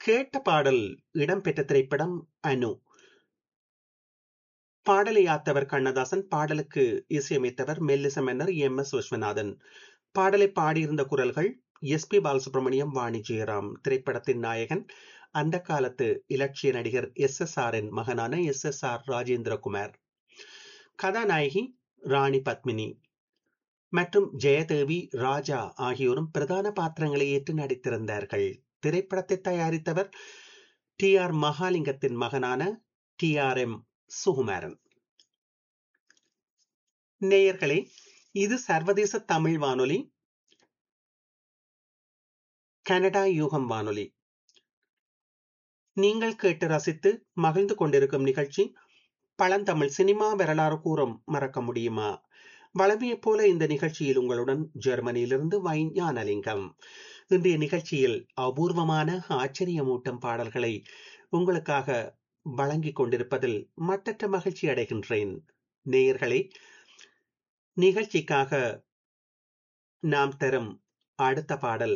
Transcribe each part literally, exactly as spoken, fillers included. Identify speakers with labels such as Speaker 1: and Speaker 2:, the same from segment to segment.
Speaker 1: கேட்ட பாடல் இடம்பெற்ற திரைப்படம் அனு. பாடலை யாத்தவர் கண்ணதாசன், பாடலுக்கு இசையமைத்தவர் மெல்லிச மன்னர் எம் எஸ் விஸ்வநாதன். பாடலை பாடியிருந்த குரல்கள் எஸ் பி பாலசுப்ரமணியம், வாணி ஜெயராம். திரைப்படத்தின் நாயகன் அந்த காலத்து இலட்சிய நடிகர் எஸ் எஸ் ஆரின் மகனான எஸ் எஸ் ஆர் ராஜேந்திரகுமார். கதாநாயகி ராணி பத்மினி மற்றும் ஜெயதேவி, ராஜா ஆகியோரும் பிரதான பாத்திரங்களை ஏற்று நடித்திருந்தார்கள். திரைப்படத்தை தயாரித்தவர் டி ஆர் மகாலிங்கத்தின் மகனான டி ஆர் எம் சுகுமாரன். நேயர்களே, இது சர்வதேச தமிழ் வானொலி, கனடா யூகம் வானொலி. நீங்கள் கேட்டு ரசித்து மகிழ்ந்து கொண்டிருக்கும் நிகழ்ச்சி பழந்தமிழ் சினிமா வரலாறு கூறும் மறக்க முடியுமா. வளமையைப் போல இந்த நிகழ்ச்சியில் உங்களுடன் ஜெர்மனியிலிருந்து வை ஞானலிங்கம். இன்றைய நிகழ்ச்சியில் அபூர்வமான ஆச்சரியமூட்டும் பாடல்களை உங்களுக்காக வழங்கிக் கொண்டிருப்பதில் மட்டற்ற மகிழ்ச்சி அடைகின்றேன். நேயர்களே, நிகழ்ச்சிக்காக நாம் தரும் அடுத்த பாடல்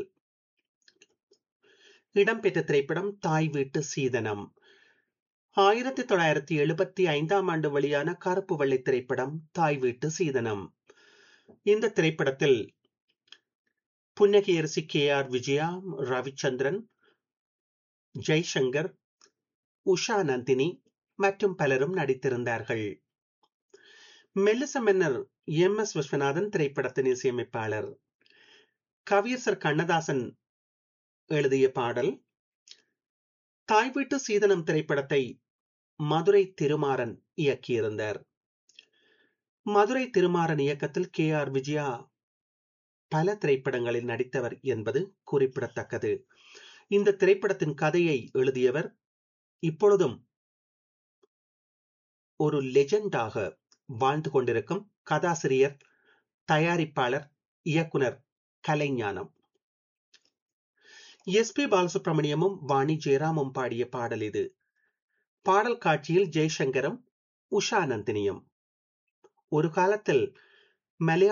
Speaker 1: இடம்பெற்ற திரைப்படம் தாய் வீட்டு சீதனம். ஆயிரத்தி தொள்ளாயிரத்தி எழுபத்தி ஐந்தாம் ஆண்டு வெளியான கருப்பு வெள்ளை திரைப்படம் தாய் வீட்டு சீதனம். இந்த திரைப்படத்தில் புன்னகையரசி கே ஆர் விஜயா, ரவிச்சந்திரன், ஜெய்சங்கர், உஷா நந்தினி மற்றும் பலரும் நடித்திருந்தார்கள். மெல்லிச மன்னர் எம் எஸ் விஸ்வநாதன் திரைப்படத்தின் இசையமைப்பாளர். கவியரசர் கண்ணதாசன் எழுதிய பாடல். தாய் வீட்டு சீதனம் திரைப்படத்தை மதுரை திருமாறன் இயக்கியிருந்தார். மதுரை திருமாறன் இயக்கத்தில் கே ஆர் விஜயா பல திரைப்படங்களில் நடித்தவர் என்பது குறிப்பிடத்தக்கது. இந்த திரைப்படத்தின் கதையை எழுதியவர் இப்பொழுதும் ஒரு லெஜெண்டாக வாழ்ந்து கொண்டிருக்கும் கதாசிரியர், தயாரிப்பாளர், இயக்குனர் கலைஞானம். எஸ் பி பாலசுப்ரமணியமும் வாணி ஜெயராமும் பாடிய பாடல் இது. பாடல் காட்சியில் ஜெய்சங்கரும் உஷா நந்தினியும். ஒரு காலத்தில் மலையாள